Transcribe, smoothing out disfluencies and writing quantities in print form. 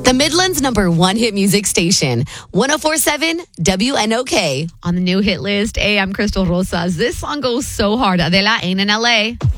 The Midland's #1 hit music station, 104.7 WNOK. On the new hit list, hey, I'm Crystal Rosas. This song goes so hard. Adela ain't in LA.